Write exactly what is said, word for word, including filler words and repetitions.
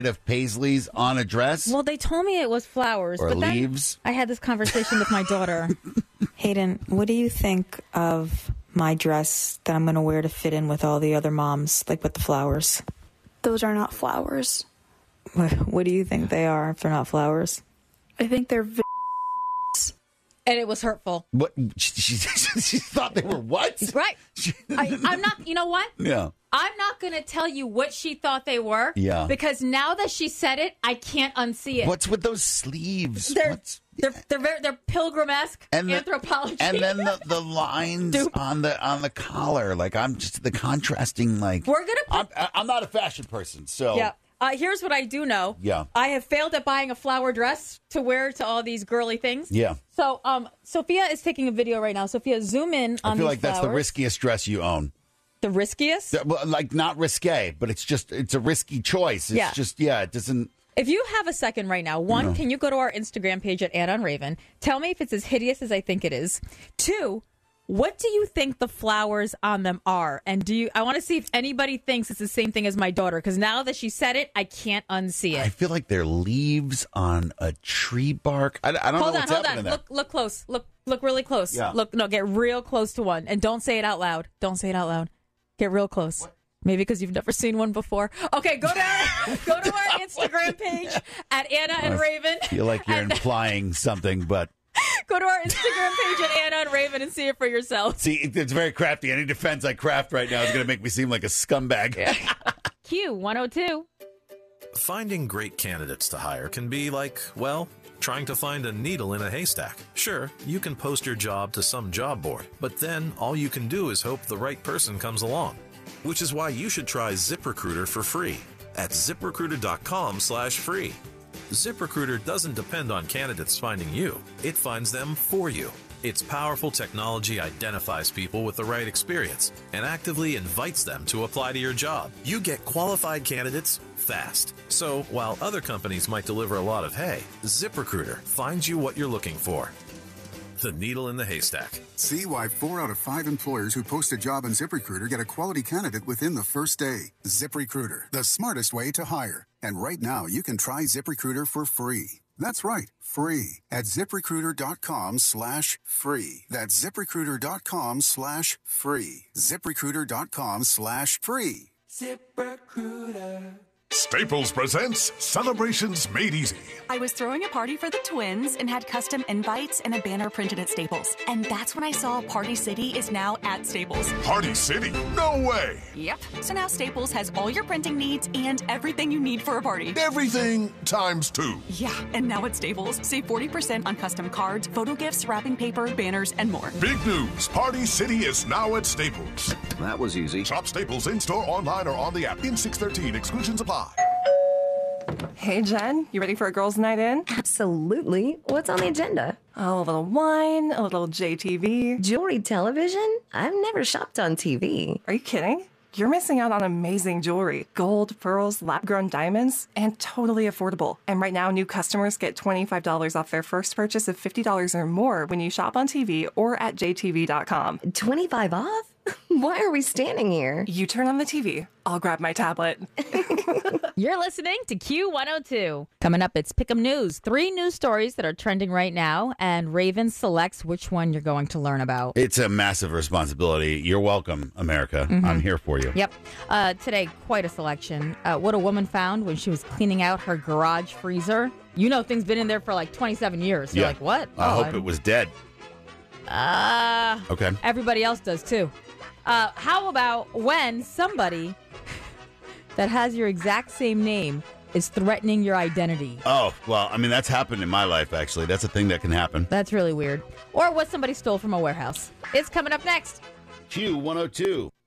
of paisleys on a dress? Well, they told me it was flowers. Or but then leaves? I had this conversation with my daughter. Hayden, what do you think of my dress that I'm going to wear to fit in with all the other moms, like with the flowers? Those are not flowers. What, what do you think they are if they're not flowers? I think they're v- And it was hurtful. What? She, she, she thought they were what? Right. I, I'm not, you know what? Yeah. I'm not going to tell you what she thought they were. Yeah. Because now that she said it, I can't unsee it. What's with those sleeves? They're What's, they're they're, very, they're pilgrim-esque and the, anthropology. And then the, the lines Dupe. on the on the collar. Like, I'm just the contrasting, like. We're going to put. I'm, I'm not a fashion person, so. Yeah. Uh, here's what I do know. Yeah. I have failed at buying a flower dress to wear to all these girly things. Yeah. So um, Sophia is taking a video right now. Sophia, zoom in on I feel these like that's the flowers. riskiest dress you own. The riskiest? Yeah, well, like, not risque, but it's just, it's a risky choice. It's Yeah. just, yeah, it doesn't. If you have a second right now, one, No. can you go to our Instagram page at Anna and Raven? Tell me if it's as hideous as I think it is. Two, what do you think the flowers on them are? And do you? I want to see if anybody thinks it's the same thing as my daughter, because now that she said it, I can't unsee I it. feel like they're leaves on a tree bark. I, I don't Hold know on, what's hold happening on. there. Look, look close. Look, look really close. Yeah. Look, no, get real close to one, and don't say it out loud. Don't say it out loud. Get real close. What? Maybe because you've never seen one before. Okay, go to our, go to our Instagram page at Anna and Raven. I feel like you're and implying something, but go to our Instagram page at Anna and Raven and see it for yourself. see, it- it's very crafty. Any defense I craft right now is going to make me seem like a scumbag. Q one oh two. Finding great candidates to hire can be like, well, trying to find a needle in a haystack. Sure, you can post your job to some job board, but then all you can do is hope the right person comes along. Which is why you should try ZipRecruiter for free at ZipRecruiter.com slash free. ZipRecruiter doesn't depend on candidates finding you. It finds them for you. Its powerful technology identifies people with the right experience and actively invites them to apply to your job. You get qualified candidates fast. So while other companies might deliver a lot of hay, ZipRecruiter finds you what you're looking for. The needle in the haystack. See why four out of five employers who post a job on ZipRecruiter get a quality candidate within the first day. ZipRecruiter, the smartest way to hire. And right now, you can try ZipRecruiter for free. That's right, free at ZipRecruiter.com slash free. That's ZipRecruiter.com slash free. ZipRecruiter.com slash free. ZipRecruiter. Staples presents Celebrations Made Easy. I was throwing a party for the twins and had custom invites and a banner printed at Staples. And that's when I saw Party City is now at Staples. Party City? No way! Yep. So now Staples has all your printing needs and everything you need for a party. Everything times two. Yeah, and now at Staples, save forty percent on custom cards, photo gifts, wrapping paper, banners, and more. Big news! Party City is now at Staples. That was easy. Shop Staples in-store, online, or on the app. In six thirteen, exclusions apply. Hey, Jen, you ready for a girls' night in? Absolutely. What's on the agenda? Oh, a little wine, a little J T V. Jewelry television? I've never shopped on T V. Are you kidding? You're missing out on amazing jewelry. Gold, pearls, lab-grown diamonds, and totally affordable. And right now, new customers get twenty-five dollars off their first purchase of fifty dollars or more when you shop on T V or at J T V dot com. twenty-five off? Why are we standing here? You turn on the T V. I'll grab my tablet. You're listening to Q one oh two. Coming up, it's Pick'em News. Three news stories that are trending right now, and Raven selects which one you're going to learn about. It's a massive responsibility. You're welcome, America. Mhm. I'm here for you. Yep. Uh, today, quite a selection. Uh, what a woman found when she was cleaning out her garage freezer. You know, things been in there for like twenty-seven years. You're Yeah. like, what? I Oh, hope I'm- it was dead. Uh, Okay. Everybody else does too. Uh, how about when somebody that has your exact same name is threatening your identity? Oh, well, I mean, that's happened in my life, actually. That's a thing that can happen. That's really weird. Or what somebody stole from a warehouse. It's coming up next. Q one oh two.